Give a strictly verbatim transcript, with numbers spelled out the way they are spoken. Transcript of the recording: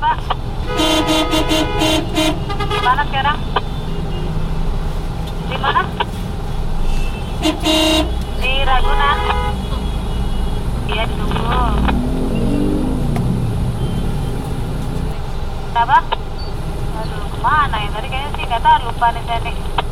Pak. Di mana sekarang? Di mana? Di Ragunan. Iya, ditunggu. Kenapa? Aduh, kemana ya? Tadi kayaknya sih nggak tahu, lupa nih saya nih.